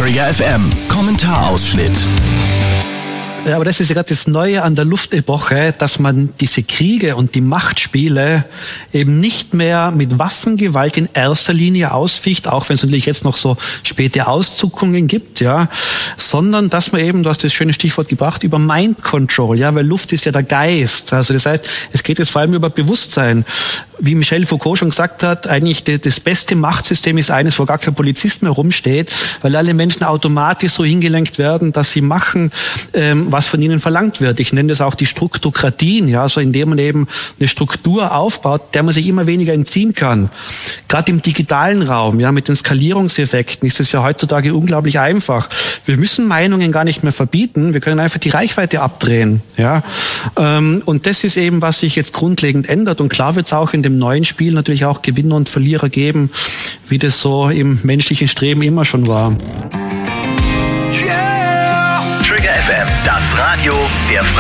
Trigger FM Kommentarausschnitt. Ja, aber das ist ja gerade das Neue an der Luftepoche, dass man diese Kriege und die Machtspiele eben nicht mehr mit Waffengewalt in erster Linie ausficht, auch wenn es natürlich jetzt noch so späte Auszuckungen gibt, ja, sondern dass man eben, du hast das schöne Stichwort gebracht, über Mind Control, ja, weil Luft ist ja der Geist. Also das heißt, es geht jetzt vor allem über Bewusstsein. Wie Michel Foucault schon gesagt hat, eigentlich das beste Machtsystem ist eines, wo gar kein Polizist mehr rumsteht, weil alle Menschen automatisch so hingelenkt werden, dass sie machen, was von ihnen verlangt wird. Ich nenne das auch die Struktokratien, ja, so indem man eben eine Struktur aufbaut, der man sich immer weniger entziehen kann. Gerade im digitalen Raum, ja, mit den Skalierungseffekten ist es ja heutzutage unglaublich einfach. Wir müssen Meinungen gar nicht mehr verbieten, wir können einfach die Reichweite abdrehen, ja. Und das ist eben, was sich jetzt grundlegend ändert. Und klar wird es auch in dem neuen Spiel natürlich auch Gewinner und Verlierer geben, wie das so im menschlichen Streben immer schon war. Trigger FM, das Radio der